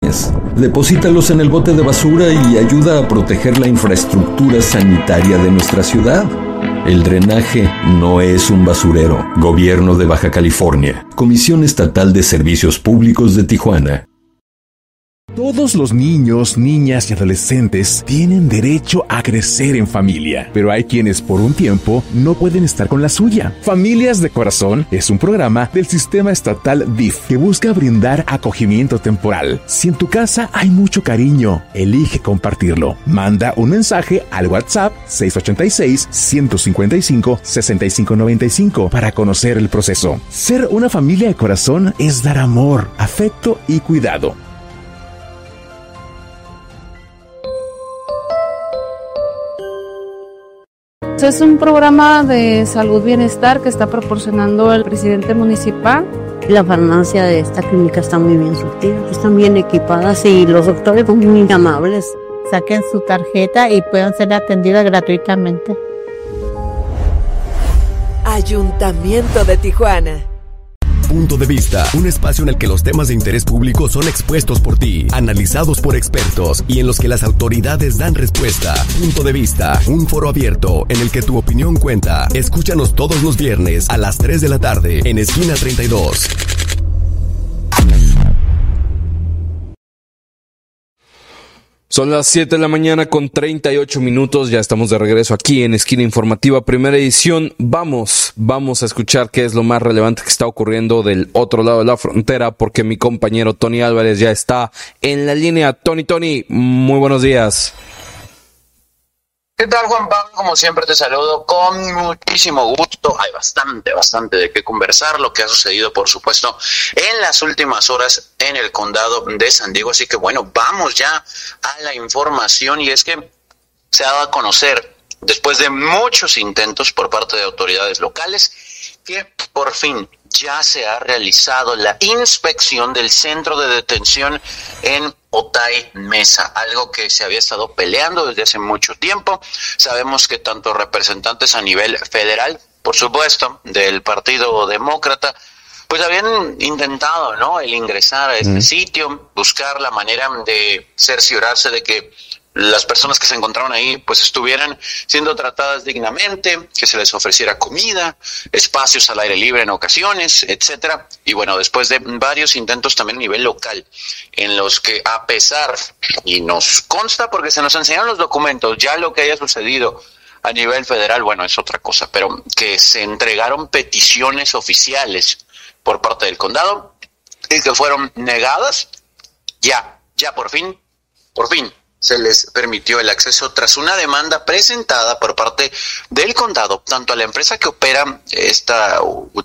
comunes. Deposítalos en el bote de basura y ayuda a proteger la infraestructura sanitaria de nuestra ciudad. El drenaje no es un basurero. Gobierno de Baja California. Comisión Estatal de Servicios Públicos de Tijuana. Todos los niños, niñas y adolescentes tienen derecho a crecer en familia, pero hay quienes por un tiempo no pueden estar con la suya. Familias de Corazón es un programa del sistema estatal DIF que busca brindar acogimiento temporal. Si en tu casa hay mucho cariño, elige compartirlo. Manda un mensaje al WhatsApp 686-155-6595 para conocer el proceso. Ser una familia de corazón es dar amor, afecto y cuidado. Es un programa de salud bienestar que está proporcionando el presidente municipal. La farmacia de esta clínica está muy bien surtida, están bien equipadas y los doctores son muy amables. Saquen su tarjeta y puedan ser atendidas gratuitamente. Ayuntamiento de Tijuana. Punto de Vista, un espacio en el que los temas de interés público son expuestos por ti, analizados por expertos y en los que las autoridades dan respuesta. Punto de Vista, un foro abierto en el que tu opinión cuenta. Escúchanos todos los viernes a las 3 de la tarde en Esquina 32. Son las 7 de la mañana con 38 minutos, ya estamos de regreso aquí en Esquina Informativa, primera edición. Vamos a escuchar qué es lo más relevante que está ocurriendo del otro lado de la frontera, porque mi compañero Tony Álvarez ya está en la línea. Tony, muy buenos días. ¿Qué tal, Juan Pablo? Como siempre te saludo con muchísimo gusto. Hay bastante de qué conversar, lo que ha sucedido, por supuesto, en las últimas horas en el condado de San Diego. Así que bueno, vamos ya a la información, y es que se ha dado a conocer, después de muchos intentos por parte de autoridades locales, que por fin ya se ha realizado la inspección del centro de detención en Otay Mesa, algo que se había estado peleando desde hace mucho tiempo. Sabemos que tanto representantes a nivel federal, por supuesto, del Partido Demócrata, pues habían intentado, ¿no?, el ingresar a este sitio, buscar la manera de cerciorarse de que las personas que se encontraban ahí pues estuvieran siendo tratadas dignamente, que se les ofreciera comida, espacios al aire libre en ocasiones, etcétera. Y bueno, después de varios intentos también a nivel local, en los que, a pesar, y nos consta porque se nos enseñaron los documentos, ya lo que haya sucedido a nivel federal, bueno, es otra cosa, pero que se entregaron peticiones oficiales por parte del condado y que fueron negadas, ya por fin se les permitió el acceso tras una demanda presentada por parte del condado, tanto a la empresa que opera esta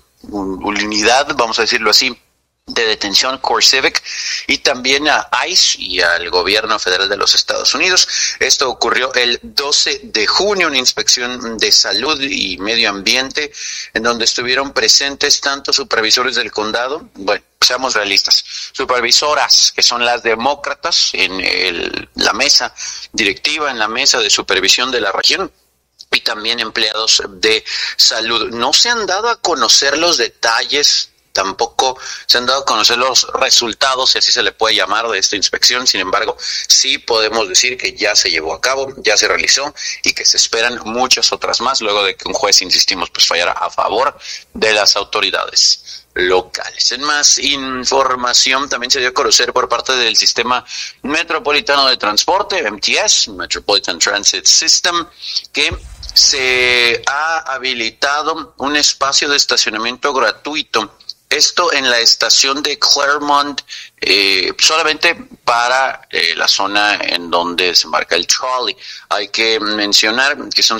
unidad, vamos a decirlo así, de detención, CoreCivic, y también a ICE y al gobierno federal de los Estados Unidos. Esto ocurrió el 12 de junio, una inspección de salud y medio ambiente, en donde estuvieron presentes tanto supervisores del condado, bueno, seamos realistas, supervisoras, que son las demócratas, en la mesa directiva, en la mesa de supervisión de la región, y también empleados de salud. No se han dado a conocer los detalles, tampoco se han dado a conocer los resultados, si así se le puede llamar, de esta inspección. Sin embargo, sí podemos decir que ya se llevó a cabo, ya se realizó, y que se esperan muchas otras más, luego de que un juez, insistimos, pues fallara a favor de las autoridades locales. En más información, también se dio a conocer por parte del Sistema Metropolitano de Transporte, MTS, Metropolitan Transit System, que se ha habilitado un espacio de estacionamiento gratuito. Esto en la estación de Claremont, solamente para la zona en donde desembarca el trolley. Hay que mencionar que son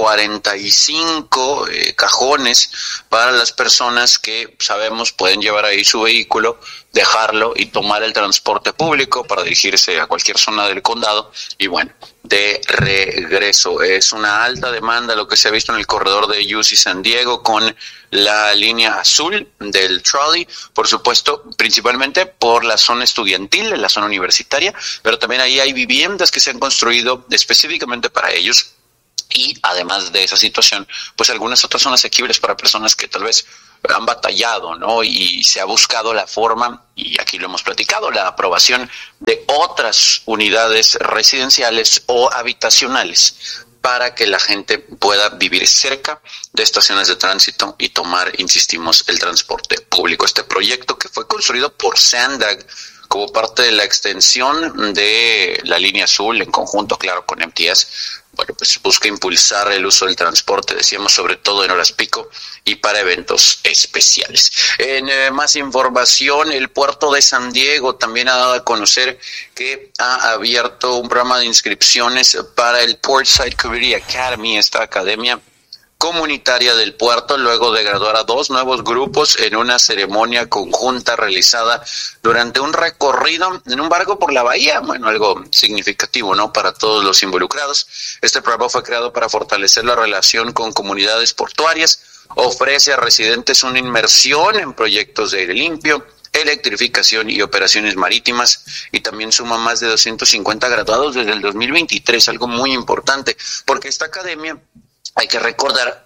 145 cajones para las personas que sabemos pueden llevar ahí su vehículo, dejarlo y tomar el transporte público para dirigirse a cualquier zona del condado. Y bueno, de regreso, es una alta demanda lo que se ha visto en el corredor de UC San Diego con la línea azul del trolley, por supuesto, principalmente por la zona estudiantil, la zona universitaria, pero también ahí hay viviendas que se han construido específicamente para ellos. Y además de esa situación, pues algunas otras zonas asequibles para personas que tal vez han batallado, ¿no? Y se ha buscado la forma, y aquí lo hemos platicado, la aprobación de otras unidades residenciales o habitacionales para que la gente pueda vivir cerca de estaciones de tránsito y tomar, insistimos, el transporte público. Este proyecto que fue construido por Sandag como parte de la extensión de la línea azul en conjunto, claro, con MTS, bueno, pues busca impulsar el uso del transporte, decíamos, sobre todo en horas pico y para eventos especiales. En más información, el puerto de San Diego también ha dado a conocer que ha abierto un programa de inscripciones para el Portside Community Academy, esta academia comunitaria del puerto, luego de graduar a 2 nuevos grupos en una ceremonia conjunta realizada durante un recorrido en un barco por la bahía. Bueno, algo significativo, ¿no?, para todos los involucrados. Este programa fue creado para fortalecer la relación con comunidades portuarias, ofrece a residentes una inmersión en proyectos de aire limpio, electrificación y operaciones marítimas, y también suma más de 250 graduados desde el 2023, algo muy importante, porque esta academia, hay que recordar,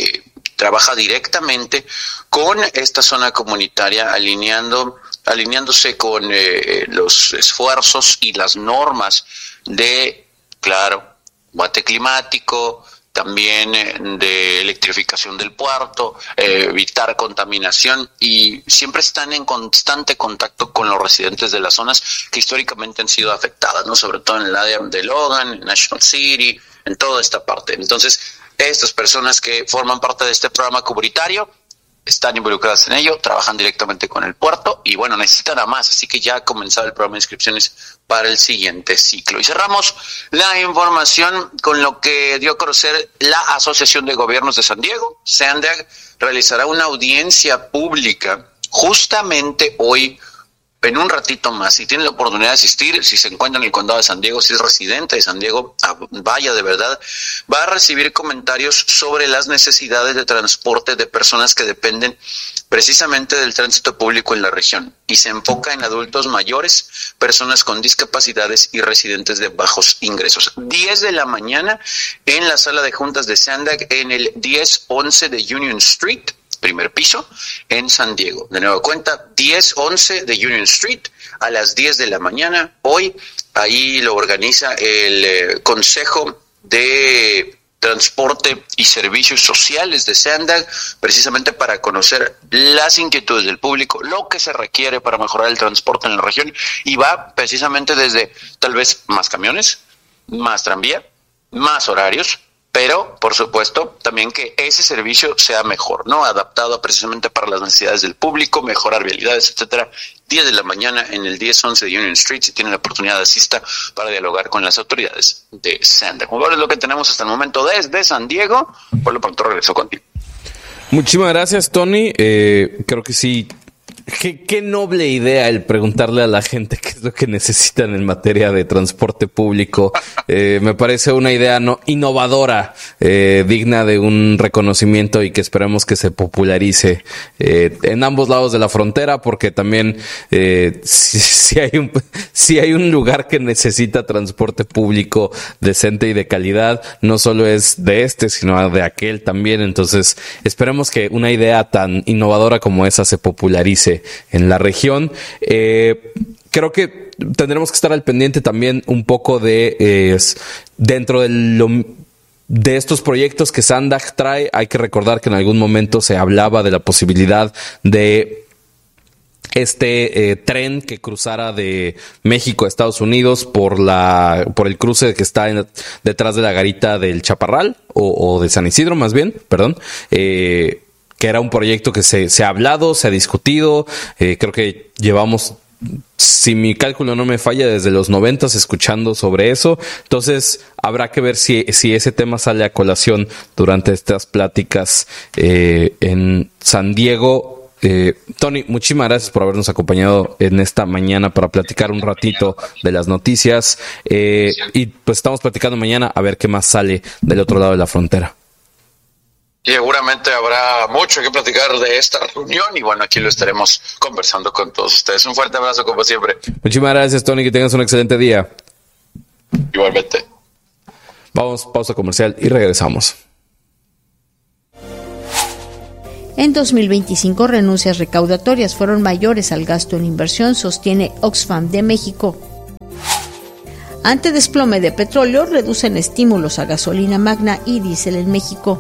trabaja directamente con esta zona comunitaria, alineándose con los esfuerzos y las normas de, claro, guate climático, también de electrificación del puerto, evitar contaminación, y siempre están en constante contacto con los residentes de las zonas que históricamente han sido afectadas, ¿no? Sobre todo en el área de Logan, en National City, en toda esta parte. Entonces, estas personas que forman parte de este programa comunitario están involucradas en ello, trabajan directamente con el puerto y bueno, necesitan a más, así que ya ha comenzado el programa de inscripciones para el siguiente ciclo. Y cerramos la información con lo que dio a conocer la Asociación de Gobiernos de San Diego. Sandag realizará una audiencia pública justamente hoy, en un ratito más. Si tienen la oportunidad de asistir, si se encuentra en el condado de San Diego, si es residente de San Diego, vaya de verdad, va a recibir comentarios sobre las necesidades de transporte de personas que dependen precisamente del tránsito público en la región, y se enfoca en adultos mayores, personas con discapacidades y residentes de bajos ingresos. 10 de la mañana en la sala de juntas de Sandag, en el 1011 de Union Street, primer piso, en San Diego. De nuevo cuenta, 1011 de Union Street, a las 10 de la mañana. Hoy, ahí lo organiza el Consejo de Transporte y Servicios Sociales de Sandag, precisamente para conocer las inquietudes del público, lo que se requiere para mejorar el transporte en la región, y va precisamente desde tal vez más camiones, más tranvía, más horarios, pero, por supuesto, también que ese servicio sea mejor, ¿no? Adaptado precisamente para las necesidades del público, mejorar vialidades, etcétera. 10 de la mañana en el 1011 de Union Street, si tienen la oportunidad de asista para dialogar con las autoridades de Sandag. Como es lo que tenemos hasta el momento desde San Diego. Por lo pronto regreso contigo. Muchísimas gracias, Tony. Creo que sí. Qué noble idea el preguntarle a la gente qué es lo que necesitan en materia de transporte público. Me parece una idea innovadora, digna de un reconocimiento, y que esperemos que se popularice en ambos lados de la frontera, porque también si hay un lugar que necesita transporte público decente y de calidad, no solo es de sino de aquel también. Entonces esperemos que una idea tan innovadora como esa se popularice en la región. Creo que tendremos que estar al pendiente también un poco de dentro de estos proyectos que Sandag trae. Hay que recordar que en algún momento se hablaba de la posibilidad de tren que cruzara de México a Estados Unidos por el cruce que está detrás de la garita del Chaparral, o de San Isidro más bien, perdón, que era un proyecto que se ha hablado, se ha discutido. Creo que llevamos, si mi cálculo no me falla, desde los 90s escuchando sobre eso. Entonces habrá que ver si ese tema sale a colación durante estas pláticas en San Diego. Tony, muchísimas gracias por habernos acompañado en esta mañana para platicar un ratito de las noticias. Y pues estamos platicando mañana a ver qué más sale del otro lado de la frontera. Seguramente habrá mucho que platicar de esta reunión, y bueno, aquí lo estaremos conversando con todos ustedes. Un fuerte abrazo como siempre. Muchísimas gracias, Tony, que tengas un excelente día. Igualmente. Vamos, pausa comercial y regresamos. En 2025, renuncias recaudatorias fueron mayores al gasto en inversión, sostiene Oxfam de México. Ante desplome de petróleo, reducen estímulos a gasolina magna y diésel en México.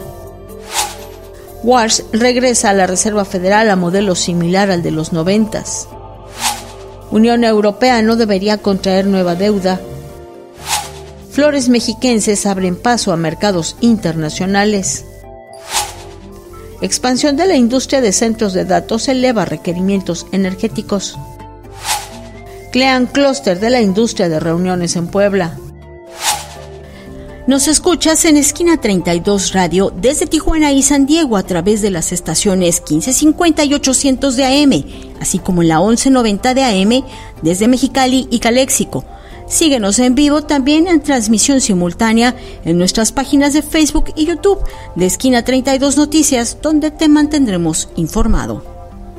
Walsh regresa a la Reserva Federal a modelo similar al de los 90s. Unión Europea no debería contraer nueva deuda. Flores mexiquenses abren paso a mercados internacionales. Expansión de la industria de centros de datos eleva requerimientos energéticos. Crean clúster de la industria de reuniones en Puebla. Nos escuchas en Esquina 32 Radio desde Tijuana y San Diego a través de las estaciones 1550 y 800 de AM, así como en la 1190 de AM desde Mexicali y Caléxico. Síguenos en vivo también en transmisión simultánea en nuestras páginas de Facebook y YouTube de Esquina 32 Noticias, donde te mantendremos informado.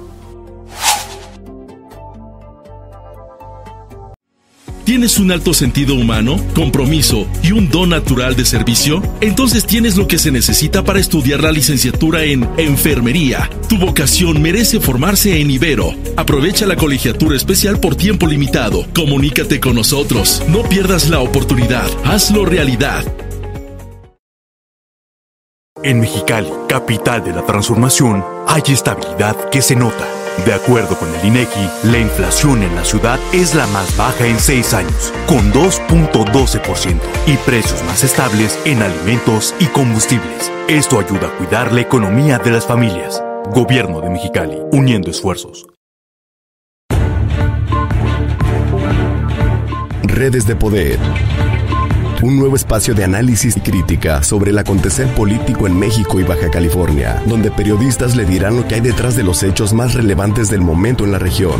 ¿Tienes un alto sentido humano, compromiso y un don natural de servicio? Entonces tienes lo que se necesita para estudiar la licenciatura en Enfermería. Tu vocación merece formarse en Ibero. Aprovecha la colegiatura especial por tiempo limitado. Comunícate con nosotros. No pierdas la oportunidad. Hazlo realidad. En Mexicali, capital de la transformación, hay estabilidad que se nota. De acuerdo con el INEGI, la inflación en la ciudad es la más baja en 6 años, con 2.12%, y precios más estables en alimentos y combustibles. Esto ayuda a cuidar la economía de las familias. Gobierno de Mexicali, uniendo esfuerzos. Redes de Poder. Un nuevo espacio de análisis y crítica sobre el acontecer político en México y Baja California, donde periodistas le dirán lo que hay detrás de los hechos más relevantes del momento en la región.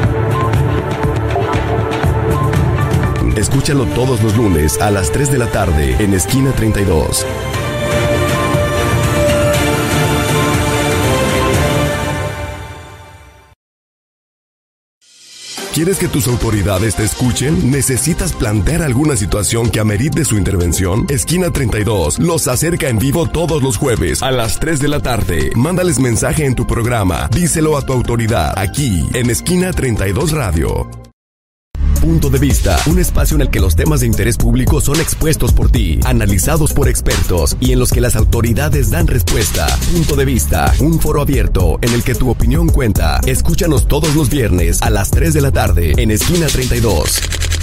Escúchalo todos los lunes a las 3 de la tarde en Esquina 32. ¿Quieres que tus autoridades te escuchen? ¿Necesitas plantear alguna situación que amerite su intervención? Esquina 32 los acerca en vivo todos los jueves a las 3 de la tarde. Mándales mensaje en tu programa. Díselo a tu autoridad aquí en Esquina 32 Radio. Punto de Vista, un espacio en el que los temas de interés público son expuestos por ti, analizados por expertos y en los que las autoridades dan respuesta. Punto de Vista, un foro abierto en el que tu opinión cuenta. Escúchanos todos los viernes a las 3 de la tarde en Esquina 32.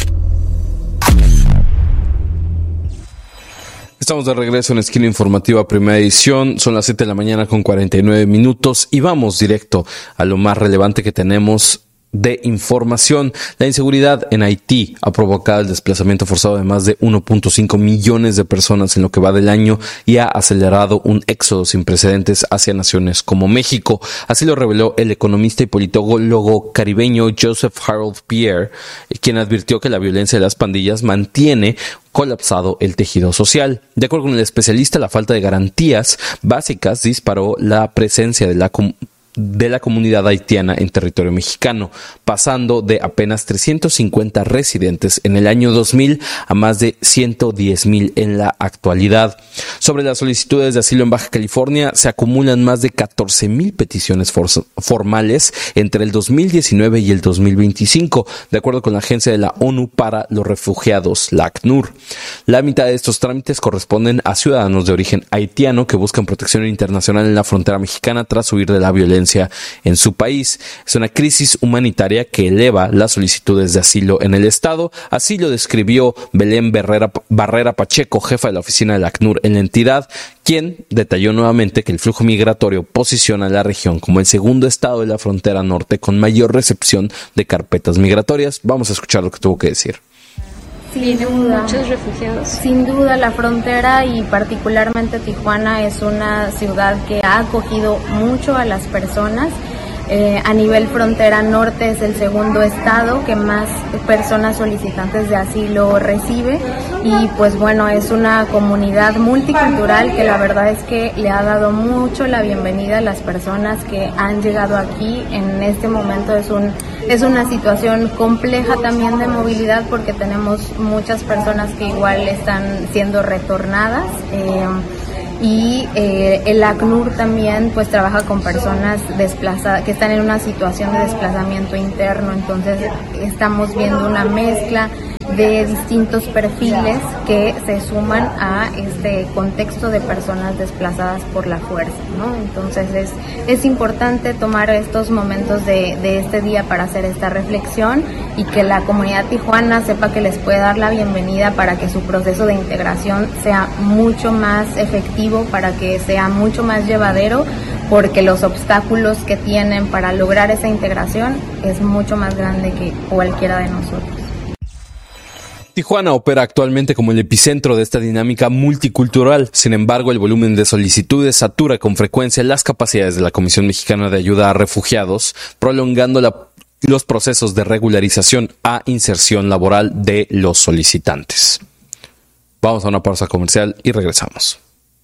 Estamos de regreso en Esquina Informativa, primera edición. Son las 7 de la mañana con 49 minutos y vamos directo a lo más relevante que tenemos de información. La inseguridad en Haití ha provocado el desplazamiento forzado de más de 1.5 millones de personas en lo que va del año y ha acelerado un éxodo sin precedentes hacia naciones como México. Así lo reveló el economista y politólogo caribeño Joseph Harold Pierre, quien advirtió que la violencia de las pandillas mantiene colapsado el tejido social. De acuerdo con el especialista, la falta de garantías básicas disparó la presencia de la comunidad haitiana en territorio mexicano, pasando de apenas 350 residentes en el año 2000 a más de 110,000 en la actualidad. Sobre las solicitudes de asilo en Baja California, se acumulan más de 14,000 peticiones formales entre el 2019 y el 2025, de acuerdo con la Agencia de la ONU para los Refugiados, la ACNUR. La mitad de estos trámites corresponden a ciudadanos de origen haitiano que buscan protección internacional en la frontera mexicana tras huir de la violencia en su país. Es una crisis humanitaria que eleva las solicitudes de asilo en el estado. Así lo describió Belén Barrera Pacheco, jefa de la oficina de la ACNUR en la entidad, quien detalló nuevamente que el flujo migratorio posiciona a la región como el segundo estado de la frontera norte con mayor recepción de carpetas migratorias. Vamos a escuchar lo que tuvo que decir. Sin duda, muchos refugiados. Sin duda, la frontera y particularmente Tijuana es una ciudad que ha acogido mucho a las personas. A nivel frontera norte es el segundo estado que más personas solicitantes de asilo recibe y pues bueno, es una comunidad multicultural que la verdad es que le ha dado mucho la bienvenida a las personas que han llegado aquí. En este momento es una situación compleja también de movilidad porque tenemos muchas personas que igual están siendo retornadas. y el ACNUR también pues trabaja con personas desplazadas que están en una situación de desplazamiento interno, entonces estamos viendo una mezcla de distintos perfiles que se suman a este contexto de personas desplazadas por la fuerza, ¿no? Entonces es importante tomar estos momentos de este día para hacer esta reflexión y que la comunidad tijuana sepa que les puede dar la bienvenida para que su proceso de integración sea mucho más efectivo, para que sea mucho más llevadero, porque los obstáculos que tienen para lograr esa integración es mucho más grande que cualquiera de nosotros. Tijuana opera actualmente como el epicentro de esta dinámica multicultural. Sin embargo, el volumen de solicitudes satura con frecuencia las capacidades de la Comisión Mexicana de Ayuda a Refugiados, prolongando los procesos de regularización a inserción laboral de los solicitantes. Vamos a una pausa comercial y regresamos.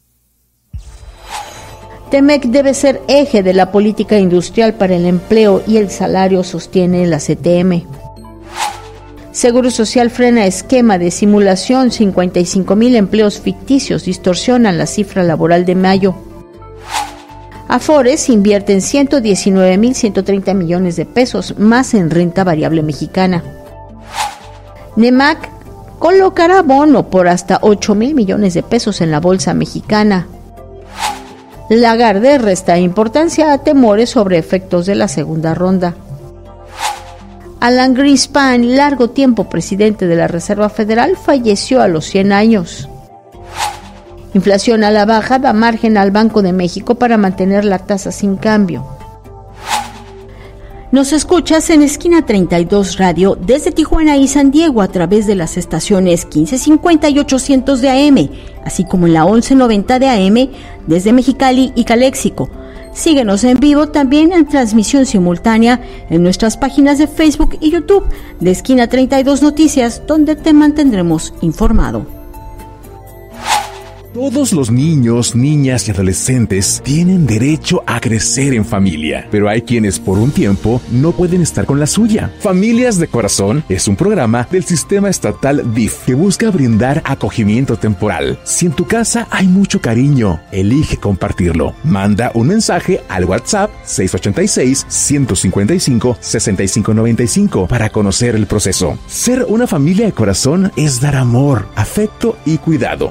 TEMEC debe ser eje de la política industrial para el empleo y el salario, sostiene la CTM. Seguro Social frena esquema de simulación, 55,000 empleos ficticios distorsionan la cifra laboral de mayo. Afores invierte en 119,130 millones de pesos más en renta variable mexicana. NEMAC colocará bono por hasta 8,000 millones de pesos en la bolsa mexicana. Lagarde resta importancia a temores sobre efectos de la segunda ronda. Alan Greenspan, largo tiempo presidente de la Reserva Federal, falleció a los 100 años. Inflación a la baja da margen al Banco de México para mantener la tasa sin cambio. Nos escuchas en Esquina 32 Radio desde Tijuana y San Diego a través de las estaciones 1550 y 800 de AM, así como en la 1190 de AM desde Mexicali y Caléxico. Síguenos en vivo también en transmisión simultánea en nuestras páginas de Facebook y YouTube de Esquina 32 Noticias, donde te mantendremos informado. Todos los niños, niñas y adolescentes tienen derecho a crecer en familia, pero hay quienes por un tiempo no pueden estar con la suya. Familias de Corazón es un programa del sistema estatal DIF que busca brindar acogimiento temporal. Si en tu casa hay mucho cariño, elige compartirlo. Manda un mensaje al WhatsApp 686-155-6595 para conocer el proceso. Ser una familia de corazón es dar amor, afecto y cuidado.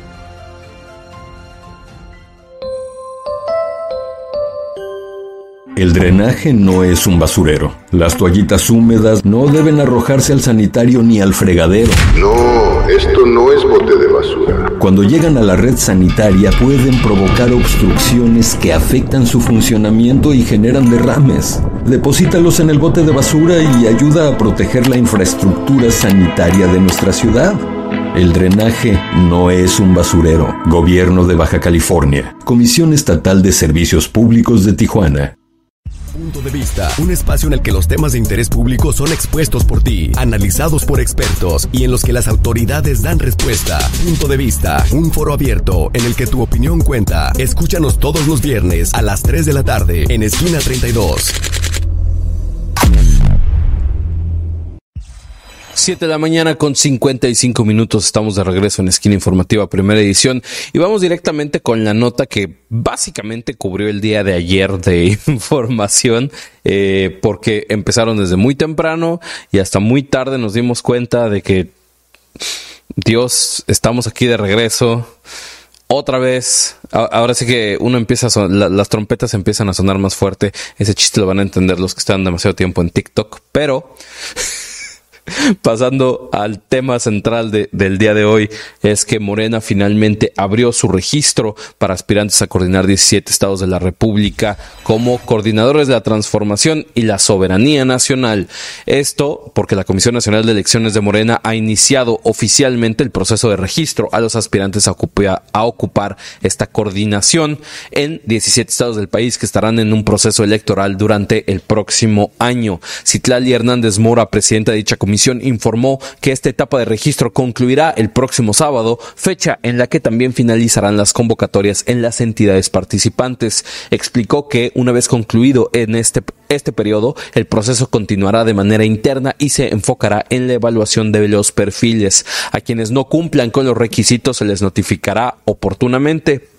El drenaje no es un basurero. Las toallitas húmedas no deben arrojarse al sanitario ni al fregadero. No, esto no es bote de basura. Cuando llegan a la red sanitaria pueden provocar obstrucciones que afectan su funcionamiento y generan derrames. Deposítalos en el bote de basura y ayuda a proteger la infraestructura sanitaria de nuestra ciudad. El drenaje no es un basurero. Gobierno de Baja California. Comisión Estatal de Servicios Públicos de Tijuana. Punto de Vista, un espacio en el que los temas de interés público son expuestos por ti, analizados por expertos y en los que las autoridades dan respuesta. Punto de Vista, un foro abierto en el que tu opinión cuenta. Escúchanos todos los viernes a las 3 de la tarde en Esquina 32. 7 de la mañana con 55 minutos. Estamos de regreso en Esquina Informativa, primera edición. Y vamos directamente con la nota que básicamente cubrió el día de ayer de información, porque empezaron desde muy temprano y hasta muy tarde nos dimos cuenta de que, Dios, estamos aquí de regreso. Otra vez, ahora sí que uno empieza las trompetas empiezan a sonar más fuerte. Ese chiste lo van a entender los que están demasiado tiempo en TikTok, pero... Pasando al tema central del día de hoy, es que Morena finalmente abrió su registro para aspirantes a coordinar 17 estados de la República como coordinadores de la transformación y la soberanía nacional. Esto porque la Comisión Nacional de Elecciones de Morena ha iniciado oficialmente el proceso de registro a los aspirantes a ocupar esta coordinación en 17 estados del país que estarán en un proceso electoral durante el próximo año. Citlali Hernández Mora, presidenta de dicha comisión, informó que esta etapa de registro concluirá el próximo sábado, fecha en la que también finalizarán las convocatorias en las entidades participantes. Explicó que una vez concluido en este periodo, el proceso continuará de manera interna y se enfocará en la evaluación de los perfiles. A quienes no cumplan con los requisitos se les notificará oportunamente.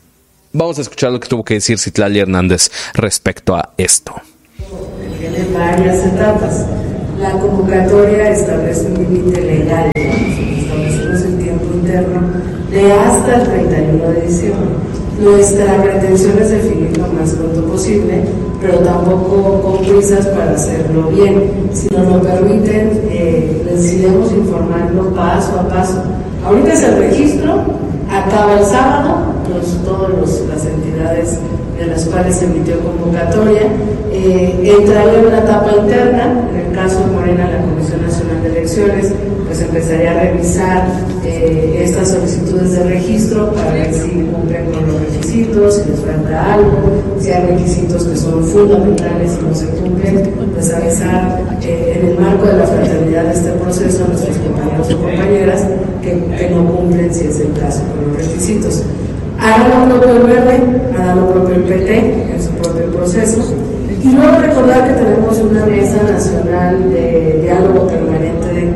Vamos a escuchar lo que tuvo que decir Citlali Hernández respecto a esto. Tiene varias etapas. La convocatoria establece un límite legal, establecemos el tiempo interno de hasta el 31 de diciembre. Nuestra pretensión es definir lo más pronto posible, pero tampoco con prisas para hacerlo bien. Si nos lo permiten, les iremos informando paso a paso. Ahorita es el registro, acaba el sábado, todas las entidades de las cuales se emitió convocatoria, entraría en una etapa interna. En el caso de Morena, la Comisión Nacional de Elecciones pues empezaría a revisar estas solicitudes de registro para ver si cumplen con los requisitos, si les falta algo, si hay requisitos que son fundamentales y no se cumplen, pues avisar en el marco de la fraternidad de este proceso a nuestros compañeros o compañeras que no cumplen, si es el caso, con los requisitos. Hará lo propio el Verde, hará lo propio el PT en su propio proceso. Y luego recordar que tenemos una mesa nacional de diálogo permanente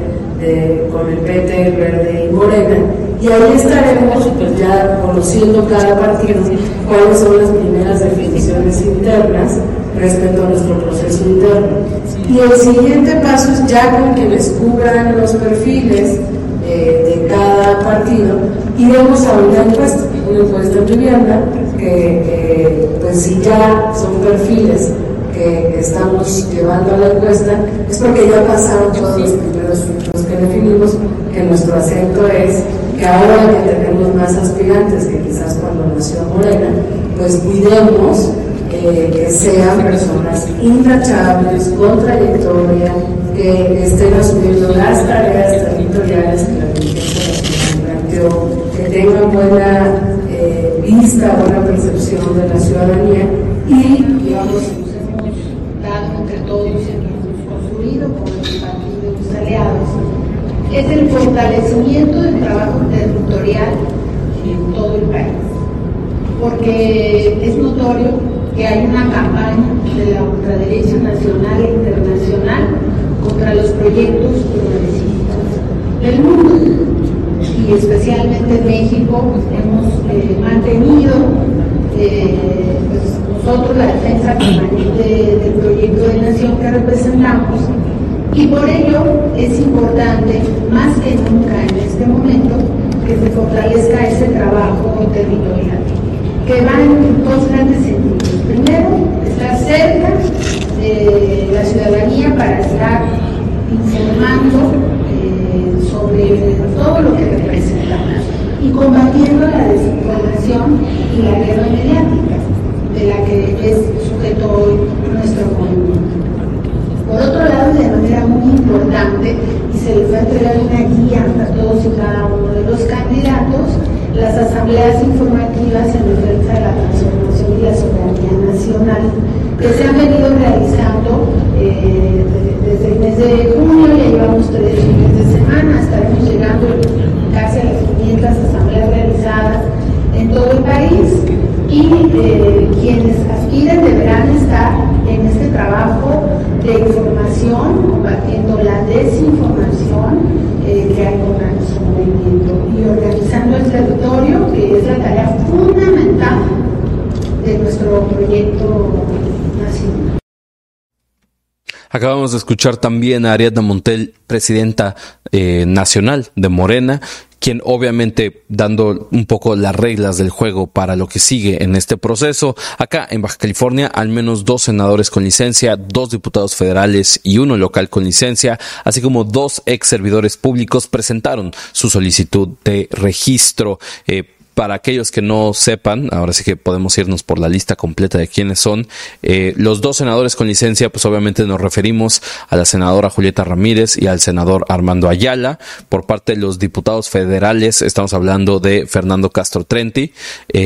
con el PT, el Verde y Morena, y ahí estaremos pues, ya conociendo cada partido cuáles son las primeras definiciones internas respecto a nuestro proceso interno. Y el siguiente paso es ya con que les cubran los perfiles de cada partido, iremos a una encuesta en vivienda, que pues si ya son perfiles que estamos llevando a la encuesta, es porque ya pasaron todos los primeros filtros que definimos, que nuestro acento es que ahora que tenemos más aspirantes que quizás cuando nació Morena, pues cuidemos que sean personas intachables, con trayectoria, que estén asumiendo las tareas territoriales que la dirigencia nacional planteó, que tengan buena vista, buena percepción de la ciudadanía y, digamos, dado entre todos hemos construido con los partidos aliados, es el fortalecimiento del trabajo territorial en todo el país, porque es notorio que hay una campaña de la ultraderecha nacional e internacional contra los proyectos progresistas del mundo, y especialmente en México hemos mantenido pues nosotros la defensa permanente del proyecto de nación que representamos, y por ello es importante, más que nunca en este momento, que se fortalezca ese trabajo territorial, que va en dos grandes sentidos. Primero, estar cerca de la ciudadanía para estar informando sobre todo lo que representamos y combatiendo la desinformación y la guerra mediática de la que es sujeto hoy nuestro movimiento. Por otro lado, de manera muy importante, y se les va a entregar una guía a todos y cada uno de los candidatos, las asambleas informativas en defensa de la transformación y la soberanía nacional que se han venido realizando desde el mes de junio. Ya llevamos 3 fines de semana, estaremos llegando casi a las 500 asambleas realizadas en todo el país, y quienes aspiren deberán estar en este trabajo de información, combatiendo la desinformación que hay contra nuestro movimiento y organizando el territorio, que es la tarea fundamental de nuestro proyecto nacional. Acabamos de escuchar también a Ariadna Montiel, presidenta nacional de Morena, quien obviamente dando un poco las reglas del juego para lo que sigue en este proceso. Acá en Baja California, al menos 2 senadores con licencia, 2 diputados federales y 1 local con licencia, así como 2 ex servidores públicos presentaron su solicitud de registro. Para aquellos que no sepan, ahora sí que podemos irnos por la lista completa de quiénes son. Los 2 senadores con licencia, pues obviamente nos referimos a la senadora Julieta Ramírez y al senador Armando Ayala. Por parte de los diputados federales, estamos hablando de Fernando Castro Trenti.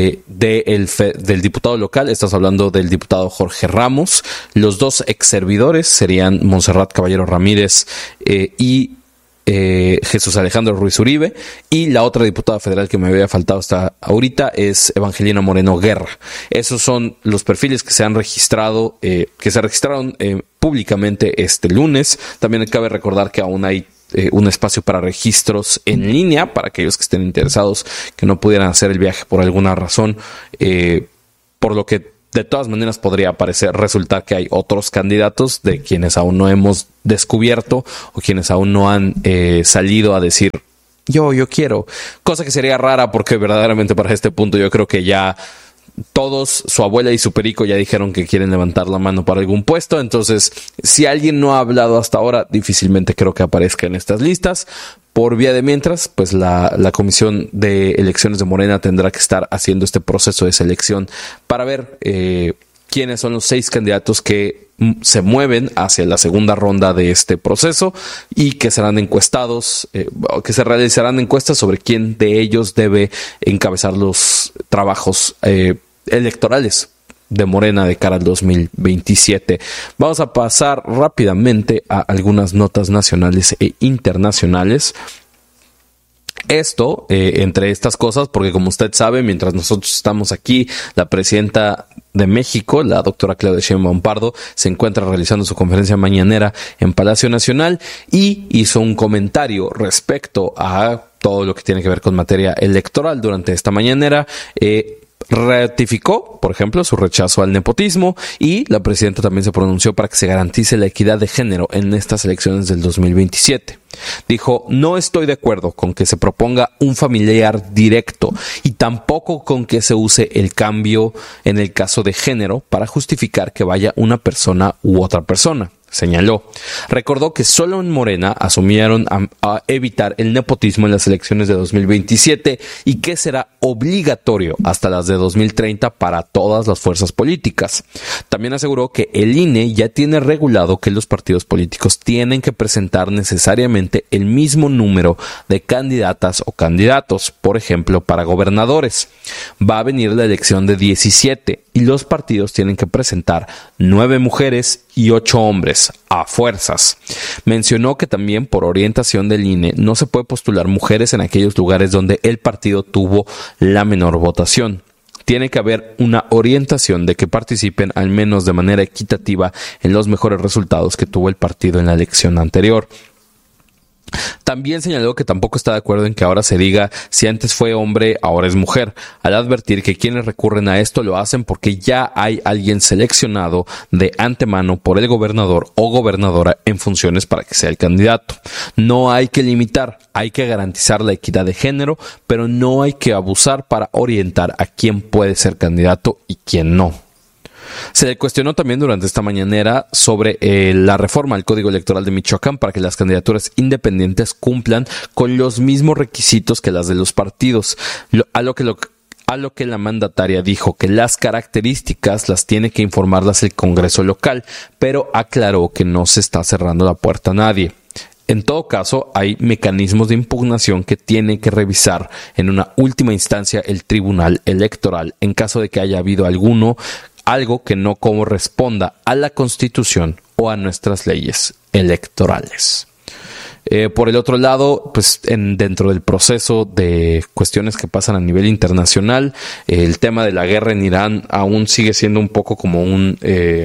Del diputado local, estamos hablando del diputado Jorge Ramos. Los 2 ex servidores serían Montserrat Caballero Ramírez y Jesús Alejandro Ruiz Uribe, y la otra diputada federal que me había faltado hasta ahorita es Evangelina Moreno Guerra. Esos son los perfiles que se han registrado, que se registraron públicamente este lunes. También cabe recordar que aún hay un espacio para registros en línea para aquellos que estén interesados, que no pudieran hacer el viaje por alguna razón, por lo que de todas maneras podría resultar que hay otros candidatos de quienes aún no hemos descubierto o quienes aún no han salido a decir yo quiero, cosa que sería rara porque verdaderamente para este punto yo creo que ya todos, su abuela y su perico ya dijeron que quieren levantar la mano para algún puesto. Entonces, si alguien no ha hablado hasta ahora, difícilmente creo que aparezca en estas listas. Por vía de mientras, pues la Comisión de Elecciones de Morena tendrá que estar haciendo este proceso de selección para ver quiénes son los 6 candidatos que se mueven hacia la segunda ronda de este proceso y que serán encuestados, que se realizarán encuestas sobre quién de ellos debe encabezar los trabajos electorales de Morena de cara al 2027. Vamos a pasar rápidamente a algunas notas nacionales e internacionales. Esto, entre estas cosas, porque como usted sabe, mientras nosotros estamos aquí, la presidenta de México, la doctora Claudia Sheinbaum Pardo, se encuentra realizando su conferencia mañanera en Palacio Nacional y hizo un comentario respecto a todo lo que tiene que ver con materia electoral durante esta mañanera. Ratificó, por ejemplo, su rechazo al nepotismo y la presidenta también se pronunció para que se garantice la equidad de género en estas elecciones del 2027. Dijo, no estoy de acuerdo con que se proponga un familiar directo y tampoco con que se use el cambio en el caso de género para justificar que vaya una persona u otra persona. Señaló. Recordó que solo en Morena asumieron a evitar el nepotismo en las elecciones de 2027 y que será obligatorio hasta las de 2030 para todas las fuerzas políticas. También aseguró que el INE ya tiene regulado que los partidos políticos tienen que presentar necesariamente el mismo número de candidatas o candidatos, por ejemplo, para gobernadores. Va a venir la elección de 17 y los partidos tienen que presentar 9 mujeres y 8 hombres, a fuerzas. Mencionó que también por orientación del INE no se puede postular mujeres en aquellos lugares donde el partido tuvo la menor votación. Tiene que haber una orientación de que participen al menos de manera equitativa en los mejores resultados que tuvo el partido en la elección anterior. También señaló que tampoco está de acuerdo en que ahora se diga si antes fue hombre, ahora es mujer, al advertir que quienes recurren a esto lo hacen porque ya hay alguien seleccionado de antemano por el gobernador o gobernadora en funciones para que sea el candidato. No hay que limitar, hay que garantizar la equidad de género, pero no hay que abusar para orientar a quién puede ser candidato y quién no. Se le cuestionó también durante esta mañanera sobre la reforma al Código Electoral de Michoacán para que las candidaturas independientes cumplan con los mismos requisitos que las de los partidos, a lo que la mandataria dijo que las características las tiene que informarlas el Congreso local, pero aclaró que no se está cerrando la puerta a nadie. En todo caso, hay mecanismos de impugnación que tiene que revisar en una última instancia el Tribunal Electoral en caso de que haya habido algo que no corresponda a la Constitución o a nuestras leyes electorales. Por el otro lado, pues dentro del proceso de cuestiones que pasan a nivel internacional, el tema de la guerra en Irán aún sigue siendo un poco como un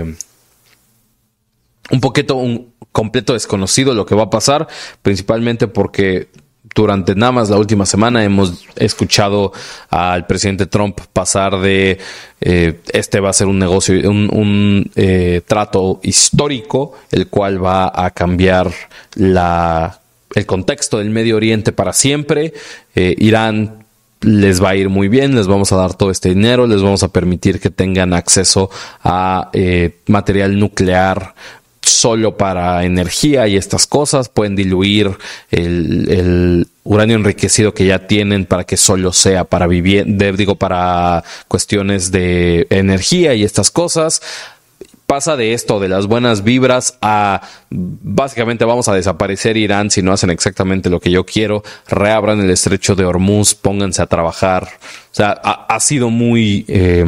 completo desconocido lo que va a pasar, principalmente porque durante nada más la última semana hemos escuchado al presidente Trump pasar de este va a ser un negocio, un trato histórico, el cual va a cambiar el contexto del Medio Oriente para siempre. Irán les va a ir muy bien, les vamos a dar todo este dinero, les vamos a permitir que tengan acceso a material nuclear solo para energía y estas cosas, pueden diluir el uranio enriquecido que ya tienen para que solo sea para para cuestiones de energía y estas cosas. Pasa de esto, de las buenas vibras, a básicamente vamos a desaparecer Irán si no hacen exactamente lo que yo quiero, reabran el estrecho de Hormuz, pónganse a trabajar. O sea, ha sido muy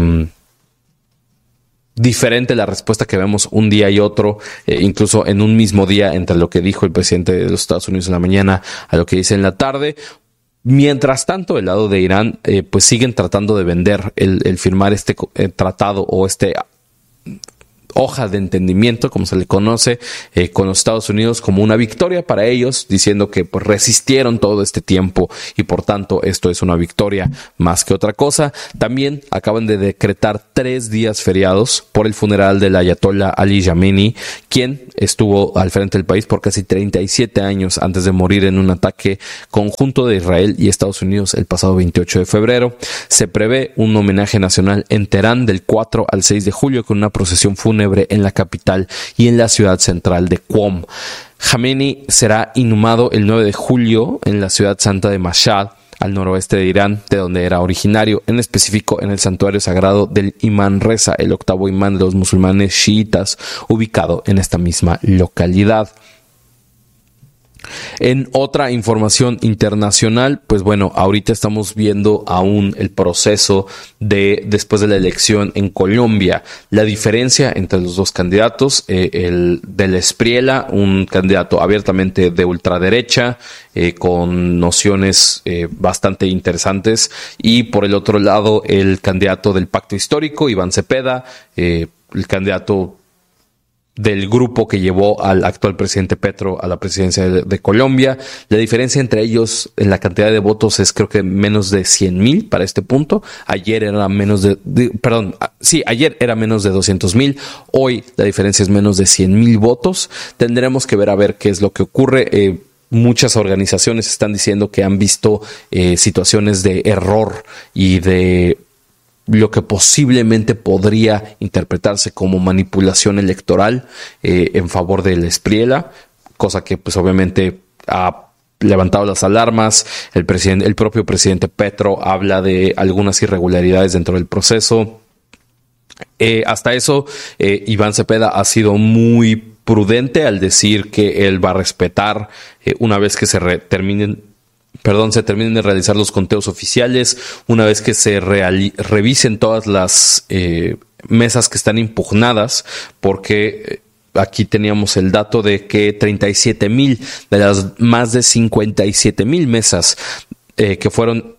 diferente la respuesta que vemos un día y otro, incluso en un mismo día, entre lo que dijo el presidente de los Estados Unidos en la mañana a lo que dice en la tarde. Mientras tanto, el lado de Irán, pues siguen tratando de vender el firmar este tratado o hoja de entendimiento, como se le conoce, con los Estados Unidos como una victoria para ellos, diciendo que pues resistieron todo este tiempo y por tanto esto es una victoria más que otra cosa. También acaban de decretar 3 días feriados por el funeral del Ayatollah Ali Khamenei, quien estuvo al frente del país por casi 37 años antes de morir en un ataque conjunto de Israel y Estados Unidos el pasado 28 de febrero. Se prevé un homenaje nacional en Teherán del 4 al 6 de julio con una procesión fúnebre en la capital y en la ciudad central de Qom. Khamenei será inhumado el 9 de julio en la ciudad santa de Mashhad, al noroeste de Irán, de donde era originario, en específico en el santuario sagrado del Imán Reza, el octavo imán de los musulmanes chiitas, ubicado en esta misma localidad. En otra información internacional, pues bueno, ahorita estamos viendo aún el proceso después de la elección en Colombia. La diferencia entre los dos candidatos, el del Espriella, un candidato abiertamente de ultraderecha, con nociones bastante interesantes, y por el otro lado el candidato del Pacto Histórico, Iván Cepeda, el candidato del grupo que llevó al actual presidente Petro a la presidencia de Colombia. La diferencia entre ellos en la cantidad de votos es creo que menos de 100,000 para este punto. Ayer era menos de 200,000. Hoy la diferencia es menos de 100,000 votos. Tendremos que ver a ver qué es lo que ocurre. Muchas organizaciones están diciendo que han visto situaciones de error y de lo que posiblemente podría interpretarse como manipulación electoral en favor del Espriella, cosa que pues obviamente ha levantado las alarmas. El propio presidente Petro habla de algunas irregularidades dentro del proceso. Hasta eso, Iván Cepeda ha sido muy prudente al decir que él va a respetar una vez que se terminen de realizar los conteos oficiales, una vez que se revisen todas las mesas que están impugnadas, porque aquí teníamos el dato de que 37,000 de las más de 57,000 mesas que fueron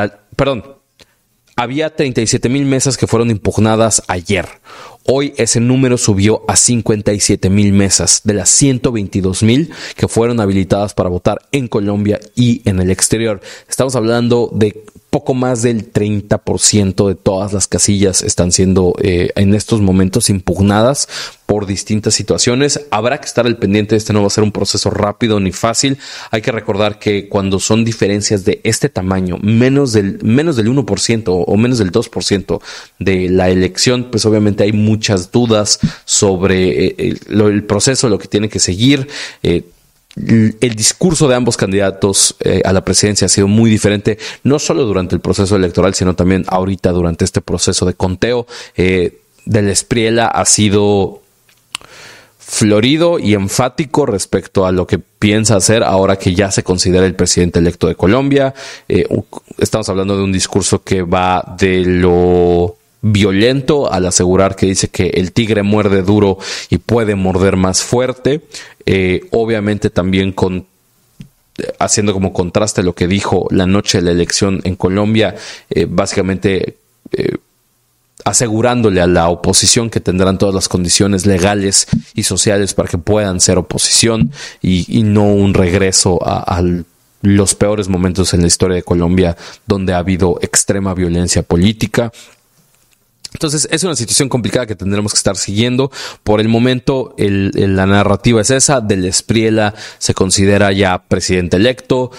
había 37,000 mesas que fueron impugnadas ayer. Hoy ese número subió a 57,000 mesas de las 122,000 que fueron habilitadas para votar en Colombia y en el exterior. Estamos hablando de poco más del 30% de todas las casillas están siendo en estos momentos impugnadas por distintas situaciones. Habrá que estar al pendiente. Este no va a ser un proceso rápido ni fácil. Hay que recordar que cuando son diferencias de este tamaño, menos del 1% o menos del 2% de la elección, pues obviamente hay muchas dudas sobre el proceso, lo que tiene que seguir. El discurso de ambos candidatos a la presidencia ha sido muy diferente, no solo durante el proceso electoral, sino también ahorita durante este proceso de conteo. Del Espriella ha sido florido y enfático respecto a lo que piensa hacer ahora que ya se considera el presidente electo de Colombia. Estamos hablando de un discurso que va de lo violento al asegurar que dice que el tigre muerde duro y puede morder más fuerte. Obviamente también haciendo como contraste lo que dijo la noche de la elección en Colombia, básicamente asegurándole a la oposición que tendrán todas las condiciones legales y sociales para que puedan ser oposición y no un regreso a los peores momentos en la historia de Colombia donde ha habido extrema violencia política. Entonces es una situación complicada que tendremos que estar siguiendo. Por el momento la narrativa es esa. Del Espriella se considera ya presidente electo.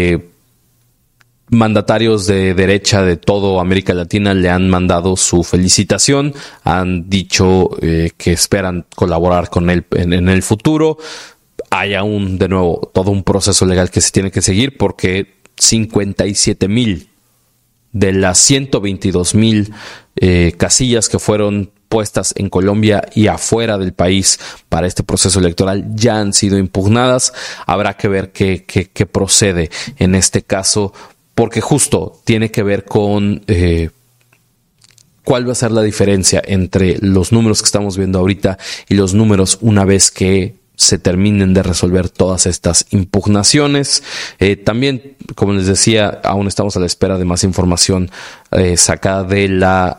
Mandatarios de derecha de toda América Latina le han mandado su felicitación. Han dicho que esperan colaborar con él en el futuro. Hay aún de nuevo todo un proceso legal que se tiene que seguir porque 57,000 de las 122,000 casillas que fueron puestas en Colombia y afuera del país para este proceso electoral ya han sido impugnadas. Habrá que ver qué procede en este caso, porque justo tiene que ver con cuál va a ser la diferencia entre los números que estamos viendo ahorita y los números una vez que se terminen de resolver todas estas impugnaciones. También, como les decía, aún estamos a la espera de más información sacada de la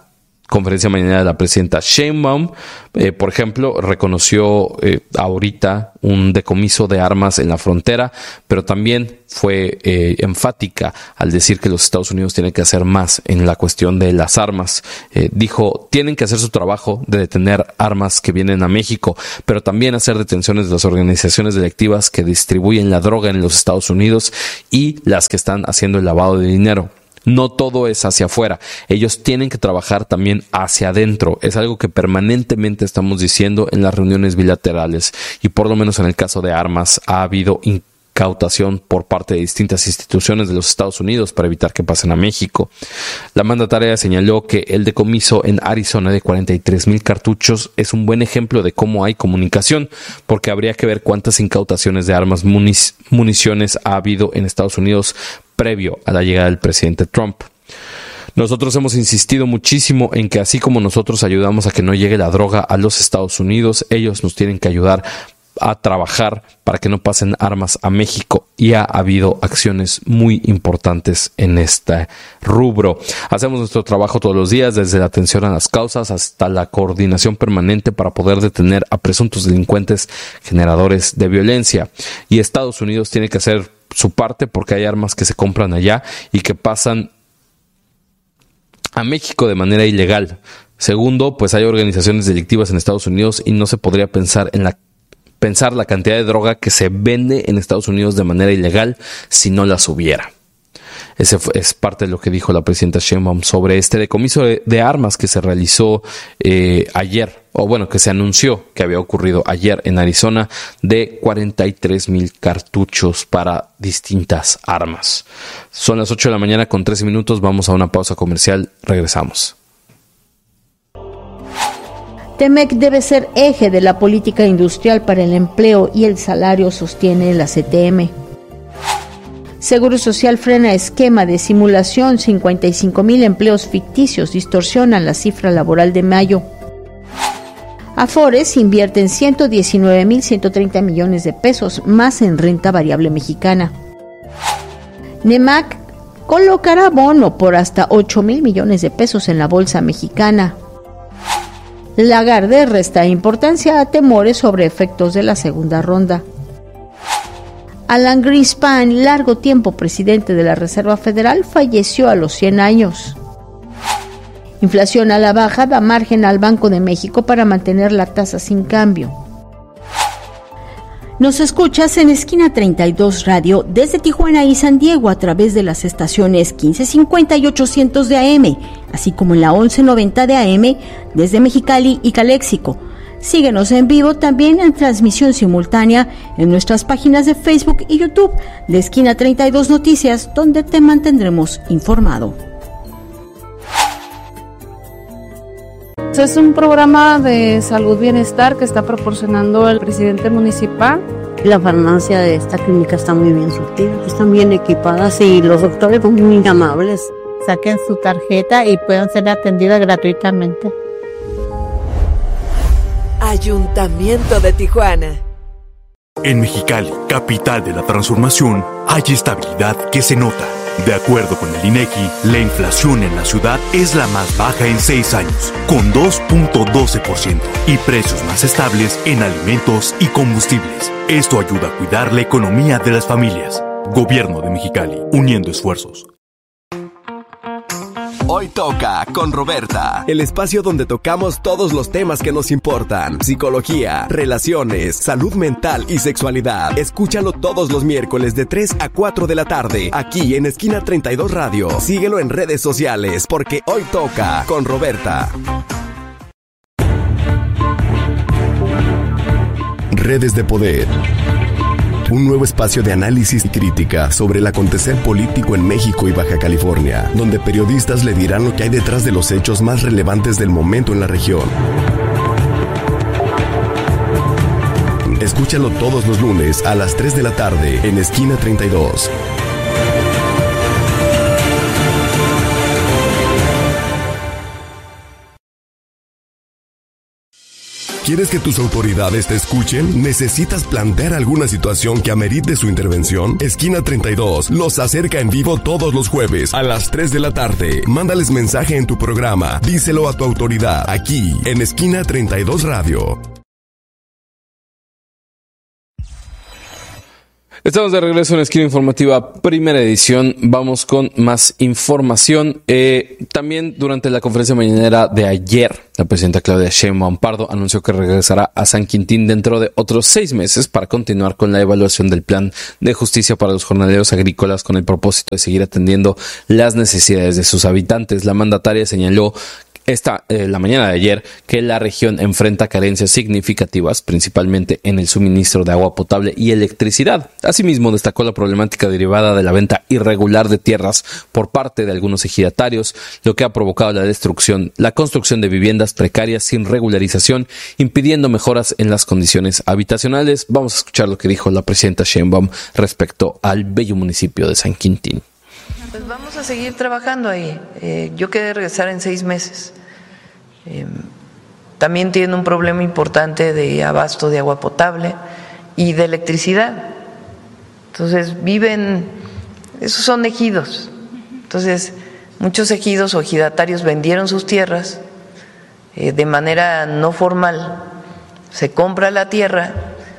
conferencia mañanera de la presidenta Sheinbaum, por ejemplo, reconoció ahorita un decomiso de armas en la frontera, pero también fue enfática al decir que los Estados Unidos tienen que hacer más en la cuestión de las armas. Dijo, tienen que hacer su trabajo de detener armas que vienen a México, pero también hacer detenciones de las organizaciones delictivas que distribuyen la droga en los Estados Unidos y las que están haciendo el lavado de dinero. No todo es hacia afuera. Ellos tienen que trabajar también hacia adentro. Es algo que permanentemente estamos diciendo en las reuniones bilaterales. Y por lo menos en el caso de armas ha habido incautación por parte de distintas instituciones de los Estados Unidos para evitar que pasen a México. La mandataria señaló que el decomiso en Arizona de 43,000 cartuchos es un buen ejemplo de cómo hay comunicación, porque habría que ver cuántas incautaciones de armas, municiones ha habido en Estados Unidos previo a la llegada del presidente Trump. Nosotros hemos insistido muchísimo en que así como nosotros ayudamos a que no llegue la droga a los Estados Unidos, ellos nos tienen que ayudar a trabajar para que no pasen armas a México, y ha habido acciones muy importantes en este rubro. Hacemos nuestro trabajo todos los días, desde la atención a las causas hasta la coordinación permanente para poder detener a presuntos delincuentes generadores de violencia, y Estados Unidos tiene que hacer su parte porque hay armas que se compran allá y que pasan a México de manera ilegal. Segundo, pues hay organizaciones delictivas en Estados Unidos y no se podría pensar la cantidad de droga que se vende en Estados Unidos de manera ilegal si no las hubiera. Ese es parte de lo que dijo la presidenta Sheinbaum sobre este decomiso de armas que se realizó ayer, o bueno, que se anunció que había ocurrido ayer en Arizona, de 43,000 cartuchos para distintas armas. Son las 8 de la mañana con 13 minutos. Vamos a una pausa comercial. Regresamos. TEMEC debe ser eje de la política industrial para el empleo y el salario, sostiene la CTM. Seguro Social frena esquema de simulación, 55,000 empleos ficticios distorsionan la cifra laboral de mayo. Afores invierte en 119,130 millones de pesos más en renta variable mexicana. NEMAC colocará bono por hasta 8,000 millones de pesos en la bolsa mexicana. Lagarde resta importancia a temores sobre efectos de la segunda ronda. Alan Greenspan, largo tiempo presidente de la Reserva Federal, falleció a los 100 años. Inflación a la baja da margen al Banco de México para mantener la tasa sin cambio. Nos escuchas en Esquina 32 Radio desde Tijuana y San Diego a través de las estaciones 1550 y 800 de AM, así como en la 1190 de AM desde Mexicali y Caléxico. Síguenos en vivo también en transmisión simultánea en nuestras páginas de Facebook y YouTube de Esquina 32 Noticias, donde te mantendremos informado. Es un programa de salud bienestar que está proporcionando el presidente municipal. La farmacia de esta clínica está muy bien surtida, están bien equipadas y los doctores son muy amables. Saquen su tarjeta y puedan ser atendidas gratuitamente. Ayuntamiento de Tijuana. En Mexicali, capital de la transformación, hay estabilidad que se nota. De acuerdo con el INEGI, la inflación en la ciudad es la más baja en 6 años, con 2.12%, y precios más estables en alimentos y combustibles. Esto ayuda a cuidar la economía de las familias. Gobierno de Mexicali, uniendo esfuerzos. Hoy toca con Roberta, el espacio donde tocamos todos los temas que nos importan: psicología, relaciones, salud mental y sexualidad. Escúchalo todos los miércoles de 3 a 4 de la tarde, aquí en Esquina 32 Radio. Síguelo en redes sociales, porque hoy toca con Roberta. Redes de Poder. Un nuevo espacio de análisis y crítica sobre el acontecer político en México y Baja California, donde periodistas le dirán lo que hay detrás de los hechos más relevantes del momento en la región. Escúchalo todos los lunes a las 3 de la tarde en Esquina 32. ¿Quieres que tus autoridades te escuchen? ¿Necesitas plantear alguna situación que amerite su intervención? Esquina 32 los acerca en vivo todos los jueves a las 3 de la tarde. Mándales mensaje en tu programa. Díselo a tu autoridad aquí en Esquina 32 Radio. Estamos de regreso en Esquina Informativa, primera edición. Vamos con más información. También durante la conferencia mañanera de ayer, la presidenta Claudia Sheinbaum Pardo anunció que regresará a San Quintín dentro de otros 6 meses para continuar con la evaluación del plan de justicia para los jornaleros agrícolas con el propósito de seguir atendiendo las necesidades de sus habitantes. La mandataria señaló la mañana de ayer que la región enfrenta carencias significativas, principalmente en el suministro de agua potable y electricidad. Asimismo, destacó la problemática derivada de la venta irregular de tierras por parte de algunos ejidatarios, lo que ha provocado la construcción de viviendas precarias sin regularización, impidiendo mejoras en las condiciones habitacionales. Vamos a escuchar lo que dijo la presidenta Sheinbaum respecto al bello municipio de San Quintín. Pues vamos a seguir trabajando ahí. Yo quedé regresar en 6 meses. También tiene un problema importante de abasto de agua potable y de electricidad. Entonces esos son ejidos. Entonces muchos ejidos o ejidatarios vendieron sus tierras de manera no formal. Se compra la tierra,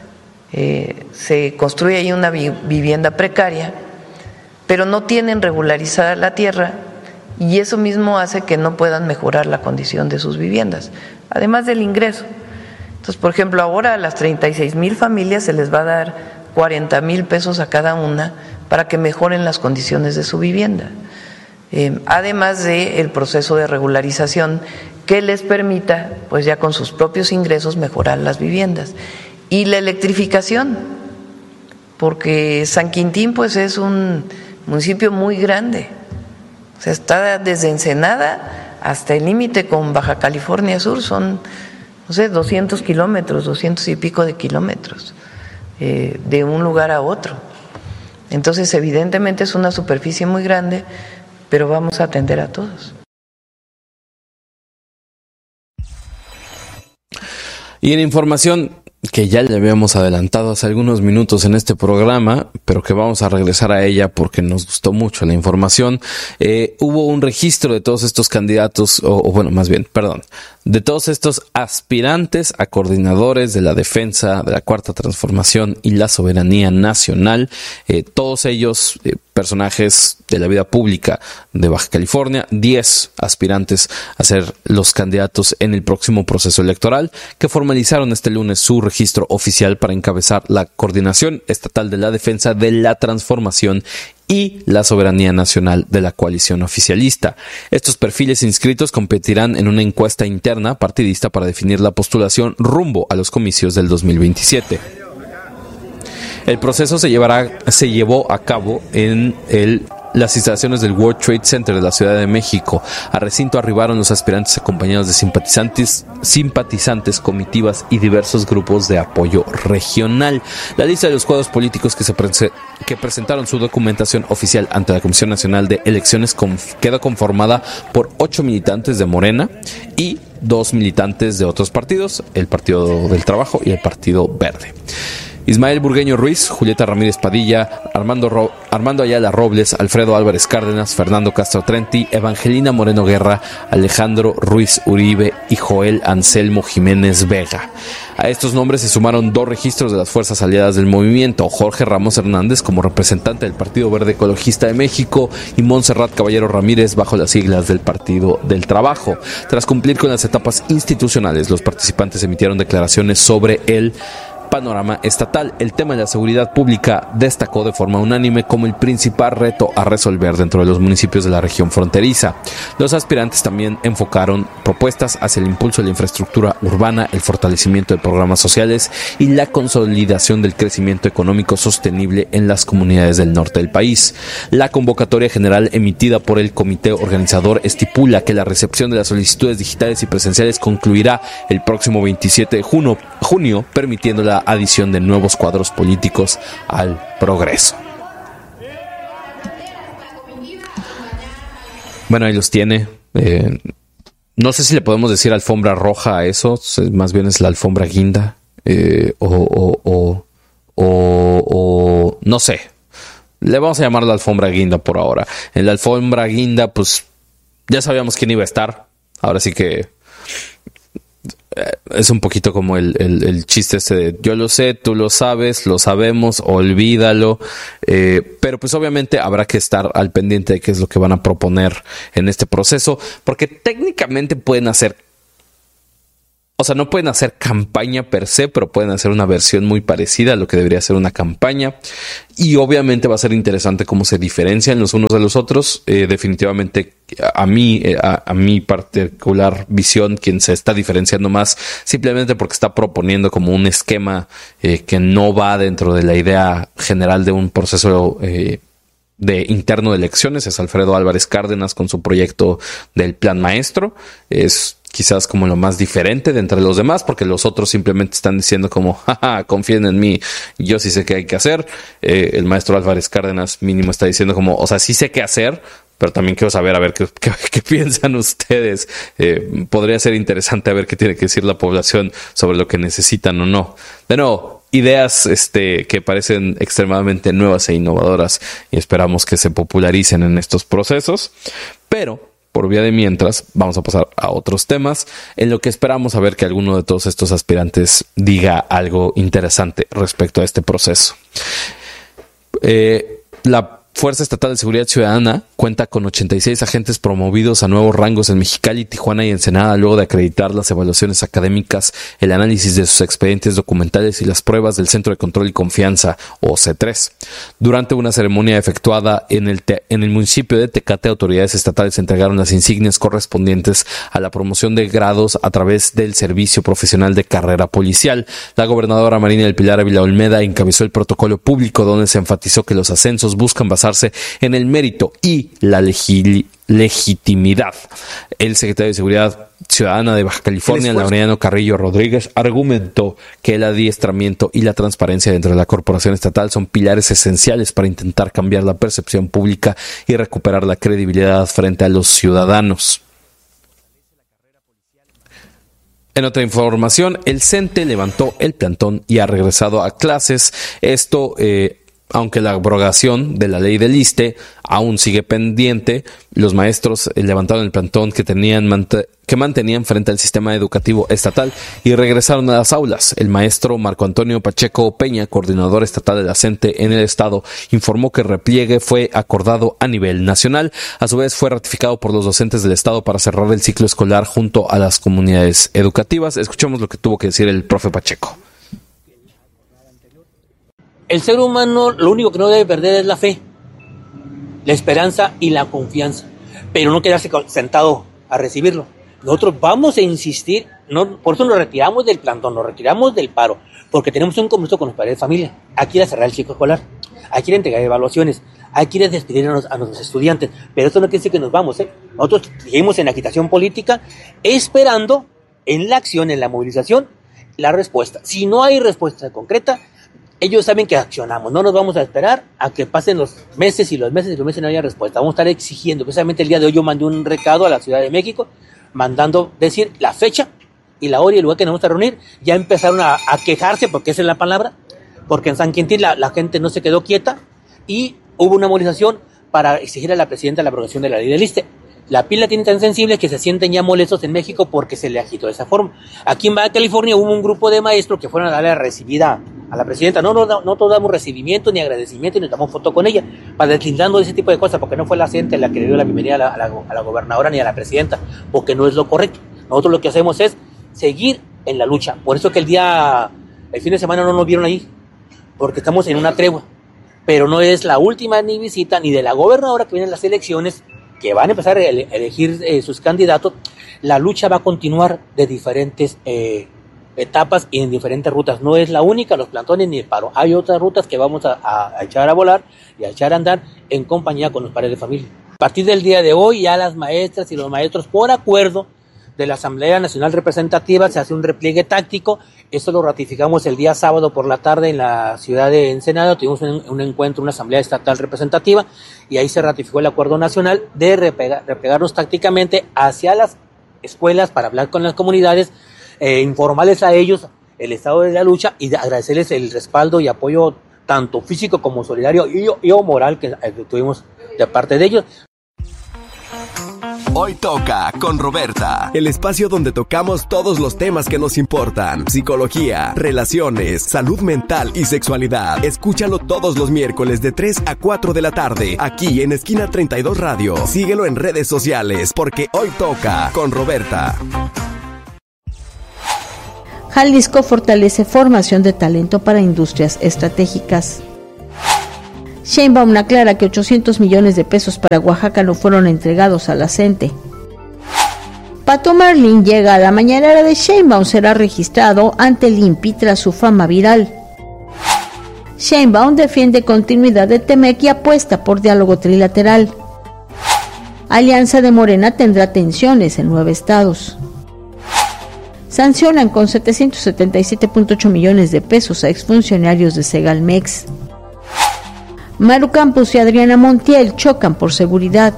se construye ahí una vivienda precaria, pero no tienen regularizada la tierra y eso mismo hace que no puedan mejorar la condición de sus viviendas, además del ingreso. Entonces, por ejemplo, ahora a las 36,000 familias se les va a dar 40,000 pesos a cada una para que mejoren las condiciones de su vivienda, además del proceso de regularización que les permita, pues ya con sus propios ingresos, mejorar las viviendas. Y la electrificación, porque San Quintín pues es un municipio muy grande, o sea, está desde Ensenada hasta el límite con Baja California Sur, son, 200 kilómetros, 200 y pico de kilómetros, de un lugar a otro. Entonces, evidentemente es una superficie muy grande, pero vamos a atender a todos. Y en información que ya le habíamos adelantado hace algunos minutos en este programa, pero que vamos a regresar a ella porque nos gustó mucho la información, hubo un registro de todos estos candidatos, de todos estos aspirantes a coordinadores de la defensa, de la Cuarta Transformación y la soberanía nacional, todos ellos personajes de la vida pública de Baja California, 10 aspirantes a ser los candidatos en el próximo proceso electoral, que formalizaron este lunes su registro oficial para encabezar la Coordinación Estatal de la Defensa de la Transformación y la soberanía nacional de la coalición oficialista. Estos perfiles inscritos competirán en una encuesta interna partidista para definir la postulación rumbo a los comicios del 2027. El proceso se llevó a cabo en las instalaciones del World Trade Center de la Ciudad de México. Al recinto arribaron los aspirantes acompañados de simpatizantes, comitivas y diversos grupos de apoyo regional. La lista de los cuadros políticos que presentaron su documentación oficial ante la Comisión Nacional de Elecciones quedó conformada por 8 militantes de Morena y 2 militantes de otros partidos, el Partido del Trabajo y el Partido Verde. Ismael Burgueño Ruiz, Julieta Ramírez Padilla, Armando Ayala Robles, Alfredo Álvarez Cárdenas, Fernando Castro Trenti, Evangelina Moreno Guerra, Alejandro Ruiz Uribe y Joel Anselmo Jiménez Vega. A estos nombres se sumaron 2 registros de las fuerzas aliadas del movimiento, Jorge Ramos Hernández como representante del Partido Verde Ecologista de México y Montserrat Caballero Ramírez bajo las siglas del Partido del Trabajo. Tras cumplir con las etapas institucionales, los participantes emitieron declaraciones sobre el panorama estatal. El tema de la seguridad pública destacó de forma unánime como el principal reto a resolver dentro de los municipios de la región fronteriza. Los aspirantes también enfocaron propuestas hacia el impulso de la infraestructura urbana, el fortalecimiento de programas sociales y la consolidación del crecimiento económico sostenible en las comunidades del norte del país. La convocatoria general emitida por el comité organizador estipula que la recepción de las solicitudes digitales y presenciales concluirá el próximo 27 de junio, permitiendo la adición de nuevos cuadros políticos al progreso. Bueno, ahí los tiene. no sé si le podemos decir alfombra roja a eso, más bien es la alfombra guinda, o no sé. Le vamos a llamar la alfombra guinda por ahora. En la alfombra guinda, pues ya sabíamos quién iba a estar. Ahora sí que es un poquito como el chiste este de yo lo sé, tú lo sabes, lo sabemos, olvídalo. Pero pues obviamente habrá que estar al pendiente de qué es lo que van a proponer en este proceso, porque técnicamente pueden hacer, o sea, no pueden hacer campaña per se, pero pueden hacer una versión muy parecida a lo que debería ser una campaña. Y obviamente va a ser interesante cómo se diferencian los unos de los otros. Definitivamente a mi particular visión, quien se está diferenciando más simplemente porque está proponiendo como un esquema que no va dentro de la idea general de un proceso de interno de elecciones, es Alfredo Álvarez Cárdenas con su proyecto del Plan Maestro. Es quizás como lo más diferente de entre los demás, porque los otros simplemente están diciendo como, jaja, confíen en mí, yo sí sé qué hay que hacer. El maestro Álvarez Cárdenas mínimo está diciendo como, o sea, sí sé qué hacer, pero también quiero saber a ver qué piensan ustedes. Podría ser interesante a ver qué tiene que decir la población sobre lo que necesitan o no. De nuevo, ideas que parecen extremadamente nuevas e innovadoras y esperamos que se popularicen en estos procesos, pero por vía de mientras vamos a pasar a otros temas en lo que esperamos a ver que alguno de todos estos aspirantes diga algo interesante respecto a este proceso. La Fuerza Estatal de Seguridad Ciudadana cuenta con 86 agentes promovidos a nuevos rangos en Mexicali, Tijuana y Ensenada luego de acreditar las evaluaciones académicas, el análisis de sus expedientes documentales y las pruebas del Centro de Control y Confianza, o C3. Durante una ceremonia efectuada en el municipio de Tecate, autoridades estatales entregaron las insignias correspondientes a la promoción de grados a través del Servicio Profesional de Carrera Policial. La gobernadora Marina del Pilar Ávila Olmeda encabezó el protocolo público donde se enfatizó que los ascensos buscan basarse en el mérito y la legitimidad. El secretario de Seguridad Ciudadana de Baja California, Laureano Carrillo Rodríguez, argumentó que el adiestramiento y la transparencia dentro de la corporación estatal son pilares esenciales para intentar cambiar la percepción pública y recuperar la credibilidad frente a los ciudadanos. En otra información, el CENTE levantó el plantón y ha regresado a clases. Esto aunque la abrogación de la ley del ISSSTE aún sigue pendiente. Los maestros levantaron el plantón que mantenían frente al sistema educativo estatal y regresaron a las aulas. El maestro Marco Antonio Pacheco Peña, coordinador estatal de la CENTE en el estado, informó que el repliegue fue acordado a nivel nacional. A su vez fue ratificado por los docentes del estado para cerrar el ciclo escolar junto a las comunidades educativas. Escuchemos lo que tuvo que decir el profe Pacheco. El ser humano lo único que no debe perder es la fe, la esperanza y la confianza, pero no quedarse sentado a recibirlo. Nosotros vamos a insistir, por eso nos retiramos del plantón, nos retiramos del paro, porque tenemos un compromiso con los padres de familia. Hay que ir a cerrar el ciclo escolar, hay que ir a entregar evaluaciones, hay que ir a despedir a nuestros estudiantes, pero eso no quiere decir que nos vamos. Nosotros seguimos en la agitación política, esperando en la acción, en la movilización, la respuesta. Si no hay respuesta concreta, ellos saben que accionamos, no nos vamos a esperar a que pasen los meses y los meses y no haya respuesta. Vamos a estar exigiendo. Precisamente el día de hoy yo mandé un recado a la Ciudad de México, mandando decir la fecha y la hora y el lugar que nos vamos a reunir. Ya empezaron a quejarse, porque esa es la palabra, porque en San Quintín la gente no se quedó quieta y hubo una movilización para exigir a la presidenta la aprobación de la ley del ISSSTE. La piel la tiene tan sensible que se sienten ya molestos en México porque se le agitó de esa forma. Aquí en Baja California hubo un grupo de maestros que fueron a darle la recibida a la presidenta. No todos damos recibimiento ni agradecimiento y nos damos foto con ella, para deslindando ese tipo de cosas, porque no fue la gente la que le dio la bienvenida a la gobernadora ni a la presidenta, porque no es lo correcto. Nosotros lo que hacemos es seguir en la lucha. Por eso que el fin de semana no nos vieron ahí, porque estamos en una tregua. Pero no es la última ni visita ni de la gobernadora, que vienen las elecciones, que van a empezar a elegir sus candidatos. La lucha va a continuar de diferentes etapas y en diferentes rutas. No es la única, los plantones ni el paro. Hay otras rutas que vamos a echar a volar y a echar a andar en compañía con los padres de familia. A partir del día de hoy, ya las maestras y los maestros, por acuerdo de la Asamblea Nacional Representativa, se hace un repliegue táctico. Esto lo ratificamos el día sábado por la tarde en la ciudad de Ensenada. Tuvimos un encuentro, una Asamblea Estatal Representativa, y ahí se ratificó el acuerdo nacional de replegarnos tácticamente hacia las escuelas, para hablar con las comunidades, informarles a ellos el estado de la lucha y agradecerles el respaldo y apoyo tanto físico como solidario y moral que tuvimos de parte de ellos. Hoy toca con Roberta, el espacio donde tocamos todos los temas que nos importan: psicología, relaciones, salud mental y sexualidad. Escúchalo todos los miércoles de 3 a 4 de la tarde, aquí en Esquina 32 Radio. Síguelo en redes sociales, porque hoy toca con Roberta. Jalisco fortalece formación de talento para industrias estratégicas. Sheinbaum aclara que 800 millones de pesos para Oaxaca no fueron entregados a la CENTE. Pato Marlin llega a la mañanera de Sheinbaum, será registrado ante el INPI tras su fama viral. Sheinbaum defiende continuidad de Temec y apuesta por diálogo trilateral. Alianza de Morena tendrá tensiones en 9 estados. Sancionan con 777.8 millones de pesos a exfuncionarios de Segalmex. Maru Campos y Adriana Montiel chocan por seguridad.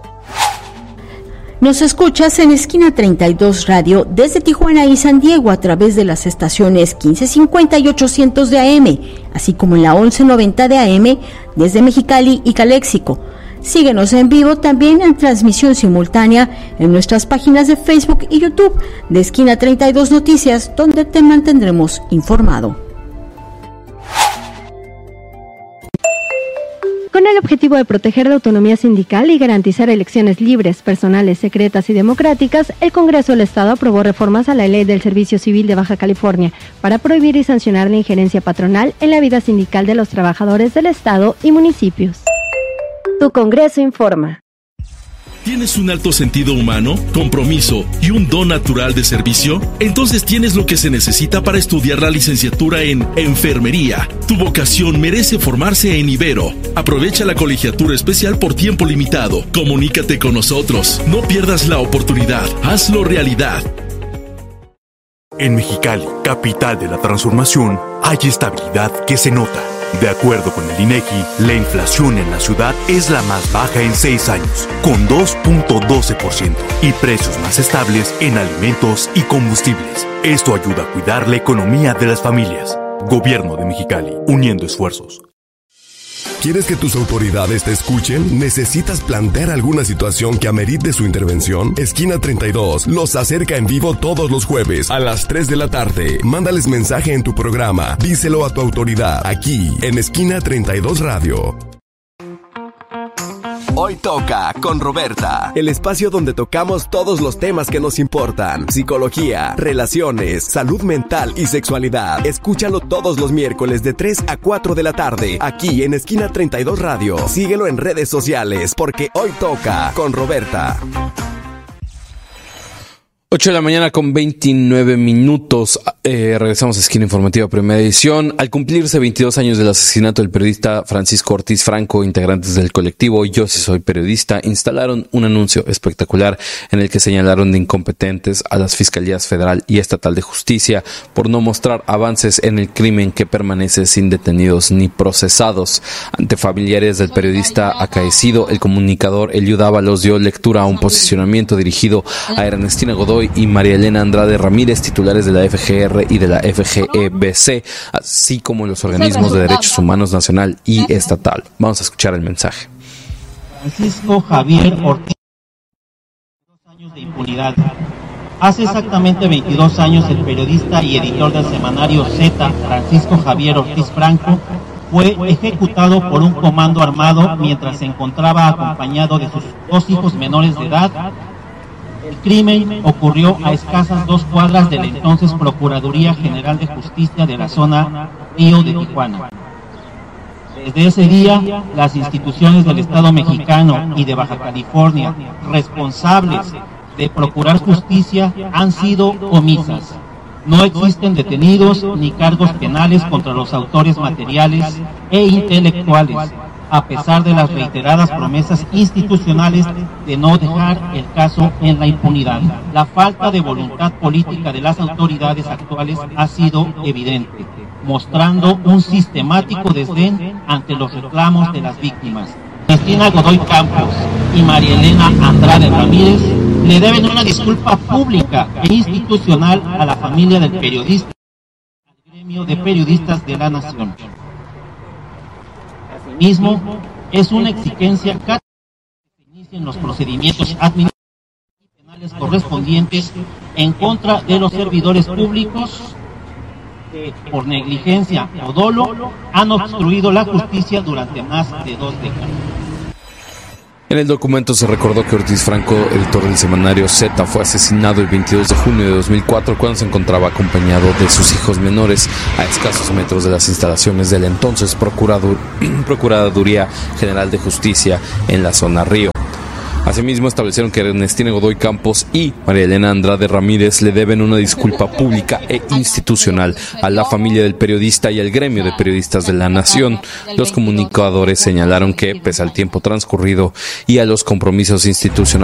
Nos escuchas en Esquina 32 Radio desde Tijuana y San Diego a través de las estaciones 1550 y 800 de AM, así como en la 1190 de AM desde Mexicali y Caléxico. Síguenos en vivo también en transmisión simultánea en nuestras páginas de Facebook y YouTube de Esquina 32 Noticias, donde te mantendremos informado. Con el objetivo de proteger la autonomía sindical y garantizar elecciones libres, personales, secretas y democráticas, el Congreso del Estado aprobó reformas a la Ley del Servicio Civil de Baja California para prohibir y sancionar la injerencia patronal en la vida sindical de los trabajadores del Estado y municipios. Tu Congreso informa. ¿Tienes un alto sentido humano, compromiso y un don natural de servicio? Entonces tienes lo que se necesita para estudiar la licenciatura en Enfermería. Tu vocación merece formarse en Ibero. Aprovecha la colegiatura especial por tiempo limitado. Comunícate con nosotros. No pierdas la oportunidad. Hazlo realidad. En Mexicali, capital de la transformación, hay estabilidad que se nota. De acuerdo con el INEGI, la inflación en la ciudad es la más baja en 6 años, con 2.12%, y precios más estables en alimentos y combustibles. Esto ayuda a cuidar la economía de las familias. Gobierno de Mexicali, uniendo esfuerzos. ¿Quieres que tus autoridades te escuchen? ¿Necesitas plantear alguna situación que amerite su intervención? Esquina 32 los acerca en vivo todos los jueves a las 3 de la tarde. Mándales mensaje en tu programa. Díselo a tu autoridad, aquí en Esquina 32 Radio. Hoy toca con Roberta, el espacio donde tocamos todos los temas que nos importan: psicología, relaciones, salud mental y sexualidad. Escúchalo todos los miércoles de 3 a 4 de la tarde, aquí en Esquina 32 Radio. Síguelo en redes sociales, porque hoy toca con Roberta. 8 de la mañana con 29 minutos. Regresamos a Esquina Informativa, primera edición. Al cumplirse 22 años del asesinato del periodista Francisco Ortiz Franco, integrantes del colectivo Yo Sí Soy Periodista instalaron un anuncio espectacular en el que señalaron de incompetentes a las Fiscalías Federal y Estatal de Justicia por no mostrar avances en el crimen que permanece sin detenidos ni procesados. Ante familiares del periodista acaecido, el comunicador Eliud Ábalos dio lectura a un posicionamiento dirigido a Ernestina Godoy y María Elena Andrade Ramírez, titulares de la FGR y de la FGEBC, así como los organismos de derechos humanos nacional y estatal. Vamos a escuchar el mensaje. Francisco Javier Ortiz, 22 años de impunidad. Hace exactamente 22 años el periodista y editor del semanario Z, Francisco Javier Ortiz Franco, fue ejecutado por un comando armado mientras se encontraba acompañado de sus 2 hijos menores de edad. El crimen ocurrió a escasas 2 cuadras de la entonces Procuraduría General de Justicia de la zona Río de Tijuana. Desde ese día, las instituciones del Estado mexicano y de Baja California, responsables de procurar justicia, han sido omisas. No existen detenidos ni cargos penales contra los autores materiales e intelectuales, a pesar de las reiteradas promesas institucionales de no dejar el caso en la impunidad. La falta de voluntad política de las autoridades actuales ha sido evidente, mostrando un sistemático desdén ante los reclamos de las víctimas. Ernestina Godoy Campos y María Elena Andrade Ramírez le deben una disculpa pública e institucional a la familia del periodista y al gremio de periodistas de la Nación. Asimismo, es una exigencia que se inicien los procedimientos administrativos y penales correspondientes en contra de los servidores públicos que, por negligencia o dolo, han obstruido la justicia durante más de 2 décadas. En el documento se recordó que Ortiz Franco, editor del semanario Z, fue asesinado el 22 de junio de 2004 cuando se encontraba acompañado de sus hijos menores a escasos metros de las instalaciones de la entonces Procuraduría General de Justicia en la zona Río. Asimismo, establecieron que Ernestina Godoy Campos y María Elena Andrade Ramírez le deben una disculpa pública e institucional a la familia del periodista y al gremio de periodistas de la Nación. Los comunicadores señalaron que, pese al tiempo transcurrido y a los compromisos institucionales